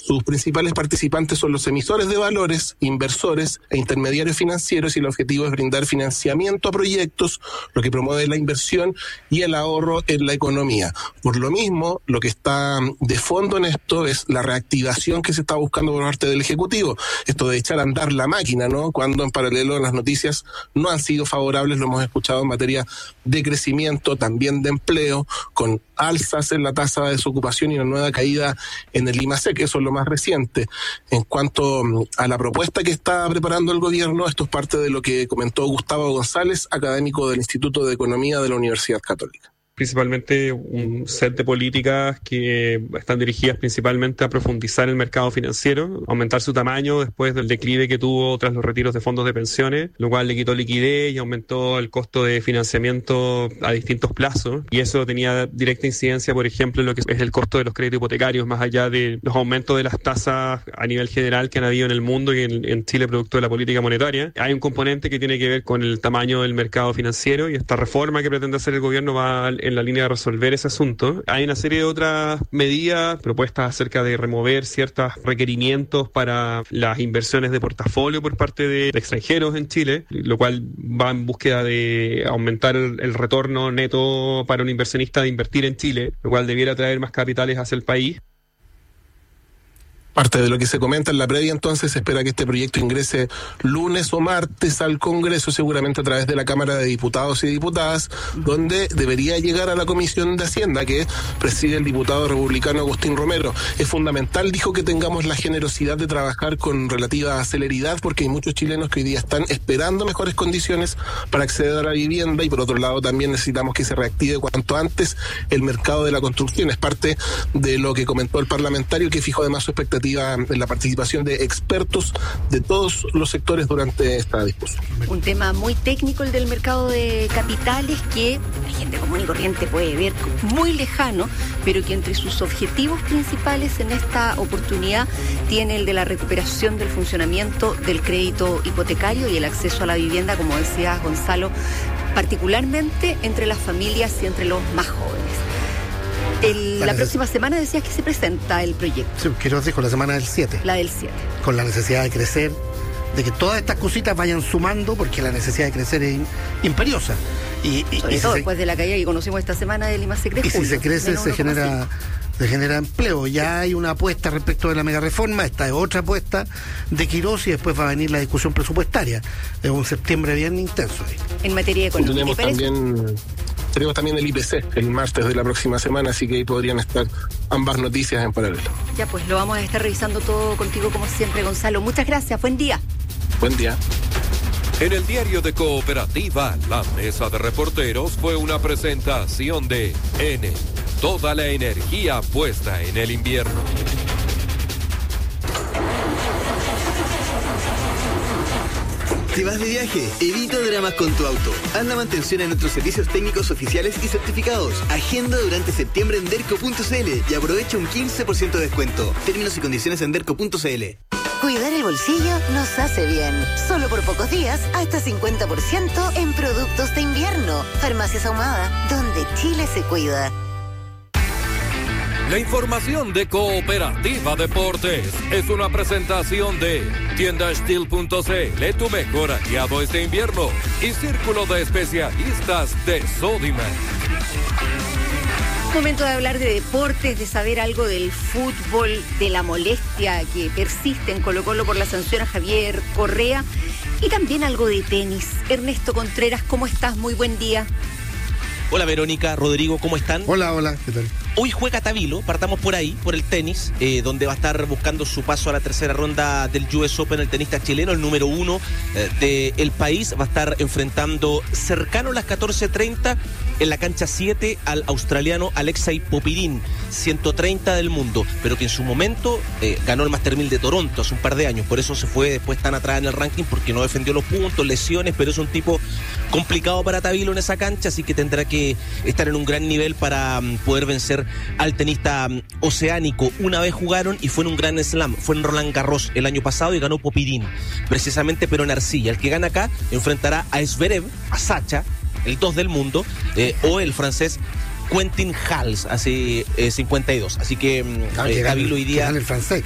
Sus principales participantes son los emisores de valores, inversores e intermediarios financieros, y el objetivo es brindar financiamiento a proyectos, lo que promueve la inversión y el ahorro en la economía. Por lo mismo, lo que está de fondo en esto es la reactivación que se está buscando por parte del Ejecutivo. Esto de echar a andar la máquina, ¿no? Cuando en paralelo las noticias no han sido favorables, lo hemos escuchado en materia de crecimiento, también de empleo, con alzas en la tasa de desocupación y una nueva caída en el IMASEC, eso es lo más reciente. En cuanto a la propuesta que está preparando el gobierno, esto es parte de lo que comentó Gustavo González, académico del Instituto de Economía de la Universidad Católica. Principalmente un set de políticas que están dirigidas principalmente a profundizar el mercado financiero, aumentar su tamaño después del declive que tuvo tras los retiros de fondos de pensiones, lo cual le quitó liquidez y aumentó el costo de financiamiento a distintos plazos, y eso tenía directa incidencia, por ejemplo, en lo que es el costo de los créditos hipotecarios, más allá de los aumentos de las tasas a nivel general que han habido en el mundo y en Chile producto de la política monetaria. Hay un componente que tiene que ver con el tamaño del mercado financiero, y esta reforma que pretende hacer el gobierno va en la línea de resolver ese asunto. Hay una serie de otras medidas, propuestas acerca de remover ciertos requerimientos para las inversiones de portafolio por parte de extranjeros en Chile, lo cual va en búsqueda de aumentar el retorno neto para un inversionista de invertir en Chile, lo cual debiera traer más capitales hacia el país. Parte de lo que se comenta en la previa, entonces, se espera que este proyecto ingrese lunes o martes al Congreso, seguramente a través de la Cámara de Diputados y Diputadas, donde debería llegar a la Comisión de Hacienda, que preside el diputado republicano Agustín Romero. Es fundamental, dijo, que tengamos la generosidad de trabajar con relativa celeridad, porque hay muchos chilenos que hoy día están esperando mejores condiciones para acceder a la vivienda, y por otro lado también necesitamos que se reactive cuanto antes el mercado de la construcción. Es parte de lo que comentó el parlamentario, que fijó además su expectativa en la participación de expertos de todos los sectores durante esta discusión. Un tema muy técnico, el del mercado de capitales, que la gente común y corriente puede ver muy lejano, pero que entre sus objetivos principales en esta oportunidad tiene el de la recuperación del funcionamiento del crédito hipotecario y el acceso a la vivienda, como decía Gonzalo, particularmente entre las familias y entre los más jóvenes. La próxima semana decías que se presenta el proyecto. Sí, que os dijo, la semana del 7. La del 7. Con la necesidad de crecer, de que todas estas cositas vayan sumando, porque la necesidad de crecer es imperiosa. Sobre todo después de la caída que conocimos esta semana del IMASEC. Y si se crece, se genera empleo. Ya hay una apuesta respecto de la megareforma, esta es otra apuesta de Quirós, y después va a venir la discusión presupuestaria. Es un septiembre bien intenso ahí. En materia económica. Tenemos también el IPC el martes de la próxima semana, así que ahí podrían estar ambas noticias en paralelo. Ya, pues lo vamos a estar revisando todo contigo como siempre, Gonzalo. Muchas gracias, buen día. Buen día. En el diario de Cooperativa, la mesa de reporteros fue una presentación de N. Toda la energía puesta en el invierno. Si vas de viaje, evita dramas con tu auto. Haz la mantención en nuestros servicios técnicos oficiales y certificados. Agenda durante septiembre en derco.cl y aprovecha un 15% de descuento. Términos y condiciones en derco.cl. Cuidar el bolsillo nos hace bien. Solo por pocos días, hasta 50% en productos de invierno. Farmacias Ahumada, donde Chile se cuida. La información de Cooperativa Deportes es una presentación de tiendasteel.cl, tu mejor aliado este invierno, y Círculo de Especialistas de Sodimac. Momento de hablar de deportes, de saber algo del fútbol, de la molestia que persiste en Colo-Colo por la sanción a Javier Correa, y también algo de tenis. Ernesto Contreras, ¿cómo estás? Muy buen día. Hola Verónica, Rodrigo, ¿cómo están? Hola, ¿qué tal? Hoy juega Tabilo, partamos por ahí, por el tenis, donde va a estar buscando su paso a la tercera ronda del US Open el tenista chileno, el número 1 del país. Va a estar enfrentando cercano a las 14:30 en la cancha 7 al australiano Alexei Popirín, 130 del mundo, pero que en su momento ganó el Master 1000 de Toronto hace un par de años, por eso se fue después tan atrás en el ranking, porque no defendió los puntos, lesiones, pero es un tipo complicado para Tabilo en esa cancha, así que tendrá que estar en un gran nivel para poder vencer al tenista oceánico. Una vez jugaron y fue en un Grand Slam, fue en Roland Garros el año pasado y ganó Popirín, precisamente, pero en arcilla. El que gana acá enfrentará a Zverev, a Sacha, el 2 del mundo, o el francés Quentin Hals, hace 52. Así que Tabilo hoy día... el francés.